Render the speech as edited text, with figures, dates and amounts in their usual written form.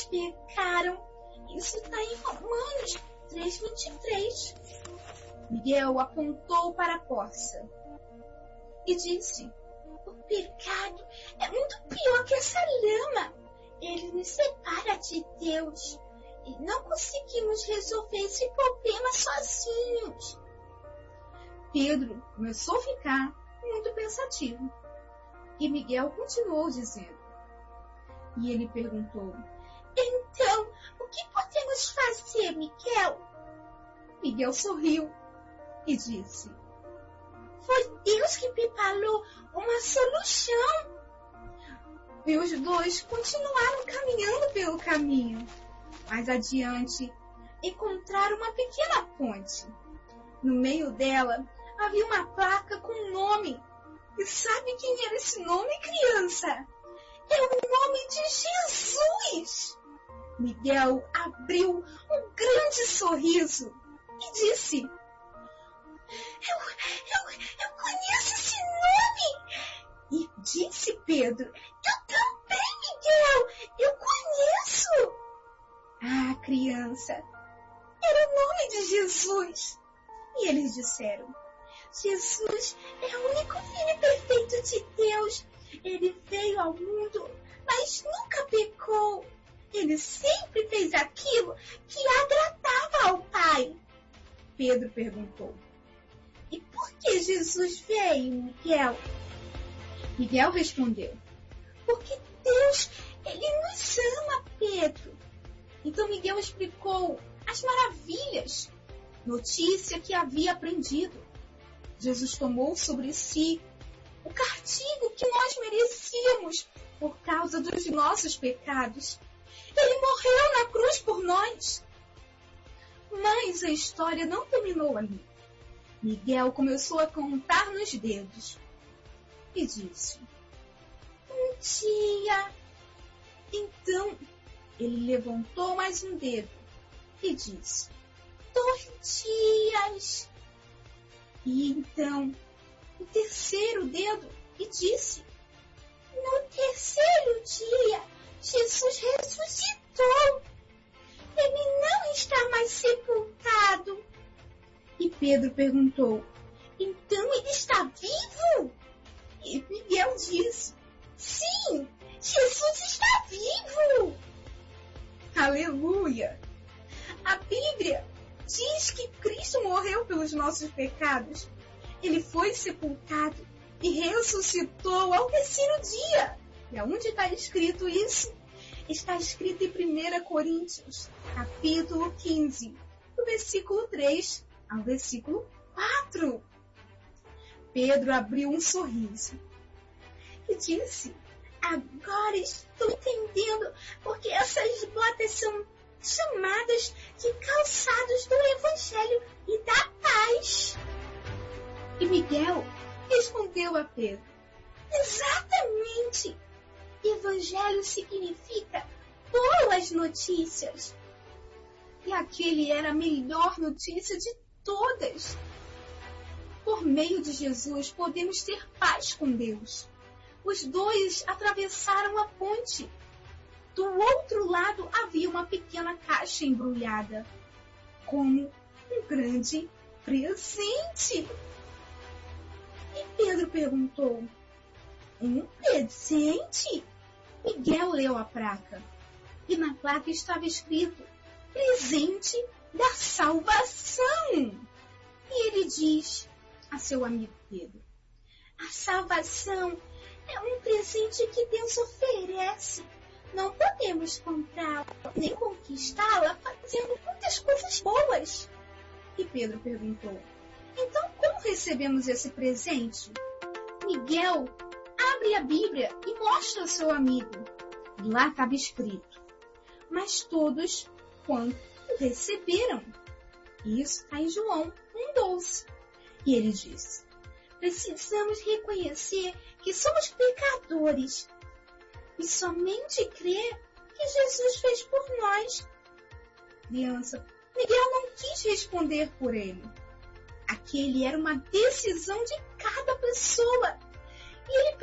pecaram. Isso está em Romanos 3:23. Miguel apontou para a poça e disse: o pecado é muito pior que essa lama. Ele nos separa de Deus e não conseguimos resolver esse problema sozinhos. Pedro começou a ficar muito pensativo e Miguel continuou dizendo. E ele perguntou: então, o que podemos fazer, Miguel? Miguel sorriu e disse: foi Deus que preparou uma solução. E os dois continuaram caminhando pelo caminho. Mais adiante, encontraram uma pequena ponte. No meio dela, havia uma placa com um nome. E sabe quem era esse nome, criança? É o nome de Jesus! Miguel abriu um grande sorriso e disse: Eu conheço esse nome! E disse Pedro: eu também, Miguel! Eu conheço! Ah, criança, era o nome de Jesus! E eles disseram: Jesus é o único filho perfeito de Deus. Ele veio ao mundo, mas nunca pecou. Ele sempre fez aquilo que agradava ao Pai. Pedro perguntou: e por que Jesus veio, Miguel? Miguel respondeu: porque Deus, Ele nos ama, Pedro. Então Miguel explicou as maravilhas, notícia que havia aprendido. Jesus tomou sobre si o castigo que nós merecíamos por causa dos nossos pecados. Ele morreu na cruz por nós. Mas a história não terminou ali. Miguel começou a contar nos dedos e disse: um dia. Então ele levantou mais um dedo e disse: 2 dias. E então o terceiro dedo e disse: no terceiro dia, Jesus ressuscitou. Ele não está mais sepultado. E Pedro perguntou: então ele está vivo? E Miguel disse: sim, Jesus está vivo. Aleluia! A Bíblia diz que Cristo morreu pelos nossos pecados. Ele foi sepultado e ressuscitou ao terceiro dia. E aonde está escrito isso? Está escrito em 1 Coríntios, capítulo 15, do versículo 3 ao versículo 4. Pedro abriu um sorriso e disse: agora estou entendendo porque essas botas são chamadas de calçados do Evangelho e da paz. E Miguel respondeu a Pedro: exatamente! Evangelho significa boas notícias. E aquele era a melhor notícia de todas. Por meio de Jesus podemos ter paz com Deus. Os dois atravessaram a ponte. Do outro lado havia uma pequena caixa embrulhada, como um grande presente. E Pedro perguntou: um presente? Miguel leu a placa. E na placa estava escrito: presente da salvação. E ele diz a seu amigo Pedro: a salvação é um presente que Deus oferece. Não podemos comprá-la nem conquistá-la fazendo muitas coisas boas. E Pedro perguntou: então como recebemos esse presente? Miguel abre a Bíblia e mostra ao seu amigo. E lá estava escrito: mas todos quanto o receberam. Isso está em João 1,12. E ele diz: precisamos reconhecer que somos pecadores e somente crer que Jesus fez por nós. Criança, Miguel não quis responder por ele. Aquele era uma decisão de cada pessoa. E ele